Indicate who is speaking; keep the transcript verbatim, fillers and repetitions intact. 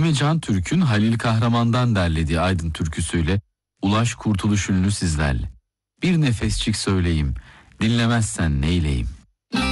Speaker 1: Halime Can Türk'ün Halil Kahraman'dan derlediği Aydın türküsüyle Ulaş Kurtuluş ünlü sizlerle. Bir nefesçik söyleyeyim, dinlemezsen neyleyim?